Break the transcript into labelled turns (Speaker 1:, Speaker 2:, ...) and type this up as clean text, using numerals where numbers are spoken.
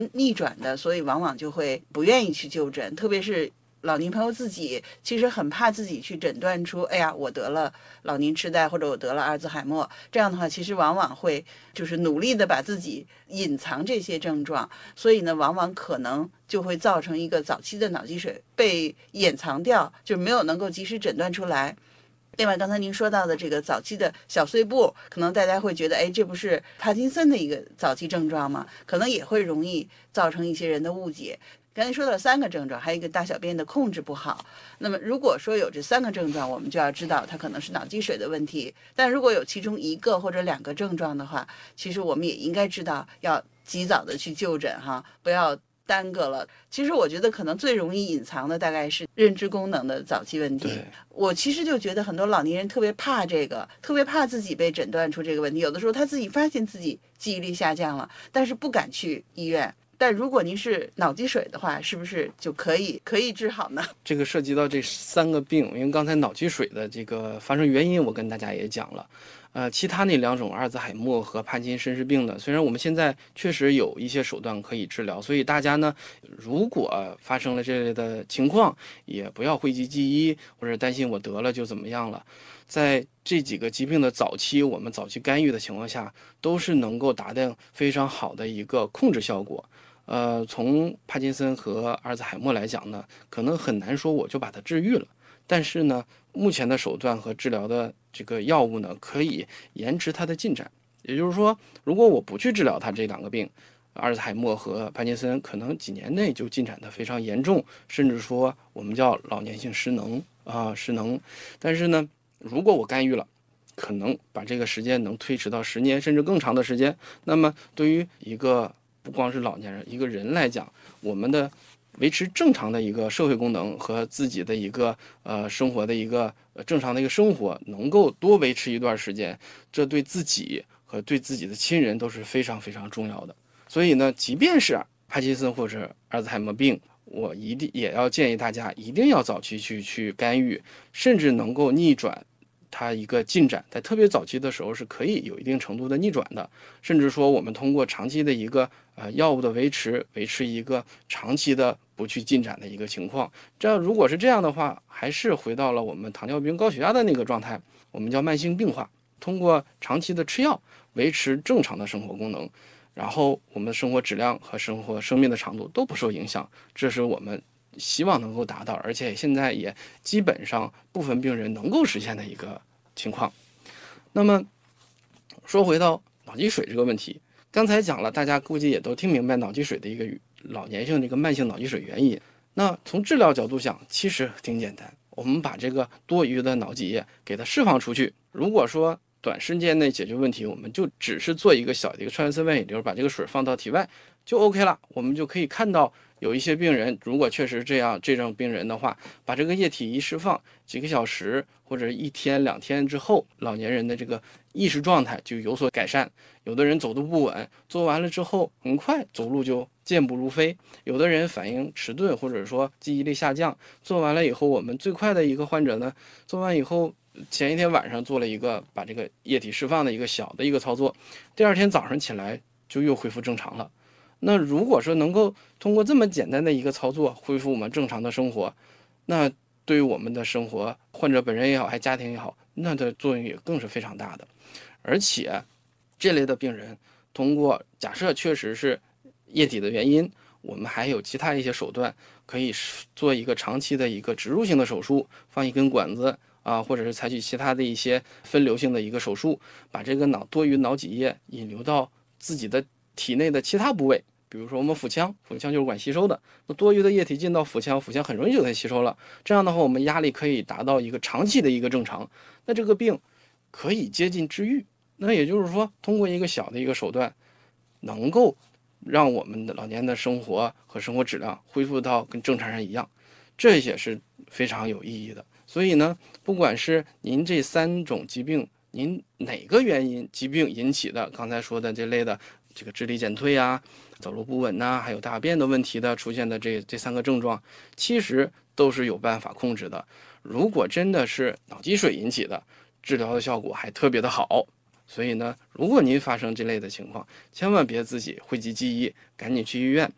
Speaker 1: 逆转的，所以往往就会不愿意去就诊，特别是老年朋友自己其实很怕自己去诊断出，哎呀，我得了老年痴呆或者我得了阿尔兹海默，这样的话其实往往会就是努力的把自己隐藏这些症状，所以呢，往往可能就会造成一个早期的脑积水被掩藏掉，就没有能够及时诊断出来。另外，刚才您说到的这个早期的小碎步，可能大家会觉得，哎，这不是帕金森的一个早期症状吗？可能也会容易造成一些人的误解。刚才说到3个症状，还有一个大小便的控制不好。那么，如果说有这3个症状，我们就要知道它可能是脑积水的问题。但如果有其中1个或者2个症状的话，其实我们也应该知道要及早的去就诊哈，不要耽搁了。其实我觉得可能最容易隐藏的大概是认知功能的早期问题。我其实就觉得很多老年人特别怕这个，特别怕自己被诊断出这个问题。有的时候他自己发现自己记忆力下降了，但是不敢去医院。但如果您是脑积水的话，是不是就可以治好呢？
Speaker 2: 这个涉及到这3个病，因为刚才脑积水的这个发生原因我跟大家也讲了。其他那2种阿尔兹海默和帕金森氏病呢，虽然我们现在确实有一些手段可以治疗，所以大家呢，如果发生了这类的情况，也不要讳疾忌医，或者担心我得了就怎么样了。在这几个疾病的早期，我们早期干预的情况下，都是能够达到非常好的一个控制效果。从帕金森和阿尔兹海默来讲呢，可能很难说我就把它治愈了。但是呢，目前的手段和治疗的这个药物呢，可以延迟它的进展。也就是说，如果我不去治疗它这2个病，阿尔兹海默和帕金森，可能几年内就进展得非常严重，甚至说我们叫老年性失能失能。但是呢，如果我干预了，可能把这个时间能推迟到10年甚至更长的时间。那么对于一个不光是老年人，一个人来讲，我们的维持正常的一个社会功能和自己的一个生活的一个正常的一个生活，能够多维持一段时间，这对自己和对自己的亲人都是非常非常重要的。所以呢，即便是帕金森或者阿尔兹海默病，我一定也要建议大家一定要早期去干预，甚至能够逆转它一个进展，在特别早期的时候是可以有一定程度的逆转的，甚至说我们通过长期的一个药物的维持一个长期的不去进展的一个情况。这如果是这样的话，还是回到了我们糖尿病高血压的那个状态，我们叫慢性病化，通过长期的吃药维持正常的生活功能，然后我们的生活质量和生命的长度都不受影响，这是我们希望能够达到，而且现在也基本上部分病人能够实现的一个情况。那么说回到脑积水这个问题，刚才讲了，大家估计也都听明白脑积水的一个老年性这个慢性脑积水原因。那从治疗角度讲，其实挺简单，我们把这个多余的脑脊液给它释放出去。如果说短时间内解决问题，我们就只是做一个小的一个穿越丝外引流，把这个水放到体外就 OK 了。我们就可以看到有一些病人，如果确实这种病人的话，把这个液体一释放，几个小时或者1天2天之后，老年人的这个意识状态就有所改善。有的人走路不稳，做完了之后很快走路就健步如飞；有的人反应迟钝，或者说记忆力下降，做完了以后，我们最快的一个患者呢，做完以后前一天晚上做了一个把这个液体释放的一个小的一个操作，第2天早上起来就又恢复正常了。那如果说能够通过这么简单的一个操作恢复我们正常的生活，那对于我们的生活，患者本人也好，还家庭也好，那的作用也更是非常大的。而且这类的病人，通过假设确实是液体的原因，我们还有其他一些手段，可以做一个长期的一个植入性的手术，放一根管子或者是采取其他的一些分流性的一个手术，把这个多余脑脊液引流到自己的体内的其他部位，比如说我们腹腔就是管吸收的，那多余的液体进到腹腔很容易就给它吸收了。这样的话，我们压力可以达到一个长期的一个正常，那这个病可以接近治愈。那也就是说，通过一个小的一个手段，能够让我们的老年的生活和生活质量恢复到跟正常人一样，这也是非常有意义的。所以呢，不管是您这3种疾病，您哪个原因疾病引起的，刚才说的这类的这个智力减退啊、走路不稳呐，还有大便的问题的出现的这3个症状，其实都是有办法控制的。如果真的是脑积水引起的，治疗的效果还特别的好。所以呢，如果您发生这类的情况，千万别自己讳疾忌医，赶紧去医院